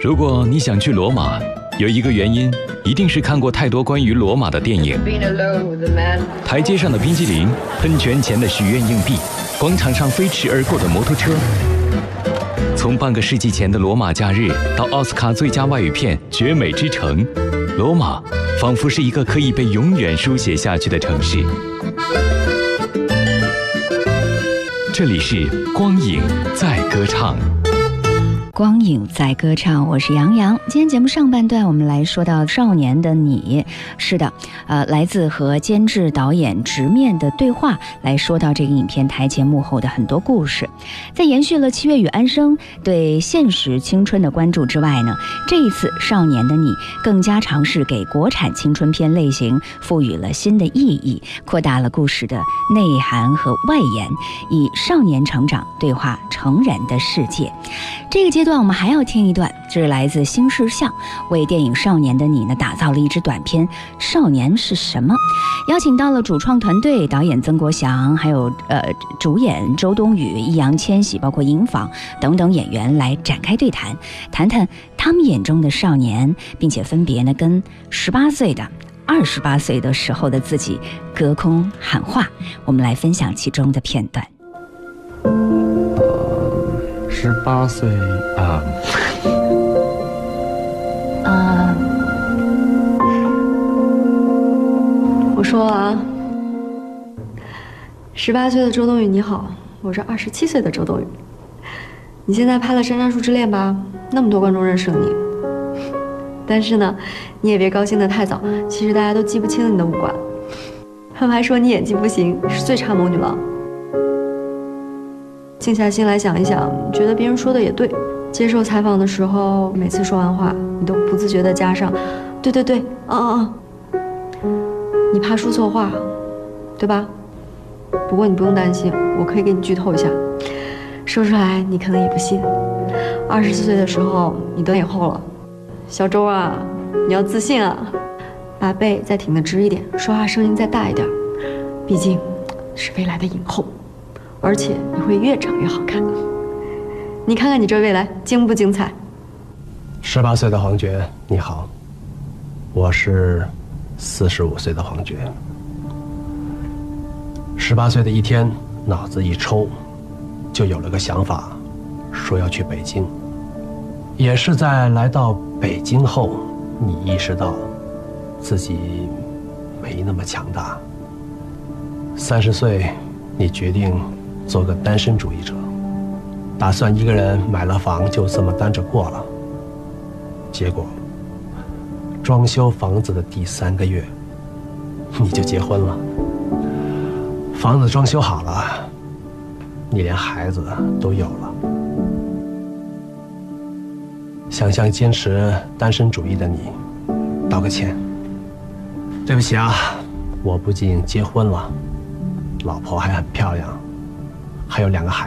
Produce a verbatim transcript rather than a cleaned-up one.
如果你想去罗马，有一个原因，一定是看过太多关于罗马的电影。台阶上的冰激凌，喷泉前的许愿硬币，广场上飞驰而过的摩托车。从半个世纪前的罗马假日到奥斯卡最佳外语片《绝美之城》，罗马仿佛是一个可以被永远书写下去的城市。这里是光影在歌唱。 光影在歌唱，我是杨洋。今天节目上半段，我们来说到《少年的你》。是的，呃，来自和监制导演直面的对话，来说到这个影片台前幕后的很多故事。在延续了七月与安生对现实青春的关注之外呢，这一次《少年的你》更加尝试给国产青春片类型赋予了新的意义，扩大了故事的内涵和外延，以少年成长对话成人的世界。这个阶段我们还要听一段，这是来自新视像为电影《少年的你》呢打造了一支短片《少年是什么》，邀请到了主创团队导演曾国祥，还有呃主演周冬雨、易烊千玺，包括尹昉等等演员来展开对谈，谈谈他们眼中的少年，并且分别呢跟十八岁的、二十八岁的时候的自己隔空喊话。我们来分享其中的片段。 十八岁啊， 啊，我说了啊，十八岁的周冬雨你好，我是二十七岁的周冬雨。你现在拍了《山楂树之恋》吧，那么多观众认识了你。但是呢，你也别高兴得太早，其实大家都记不清你的五官。他们还说你演技不行，是最差萌女郎。静下心来想一想，觉得别人说的也对。接受采访的时候，每次说完话，你都不自觉地加上“对对对，嗯嗯嗯”。你怕说错话，对吧？不过你不用担心，我可以给你剧透一下，说出来你可能也不信。二十四岁的时候，你得影后了，小周啊，你要自信啊，把背再挺得直一点，说话声音再大一点，毕竟是未来的影后。而且你会越长越好看，你看看你这未来精不精彩？ 十八岁的黄觉，你好，我是四十五岁的黄觉。十八岁的一天，脑子一抽，就有了个想法，说要去北京。也是在来到北京后，你意识到自己没那么强大。三十岁，你决定做个单身主义者，打算一个人买了房就这么单着过了。结果，装修房子的第三个月，你就结婚了。房子装修好了，你连孩子都有了。想向坚持单身主义的你道个歉。对不起啊，我不仅结婚了，老婆还很漂亮，还有两个孩子。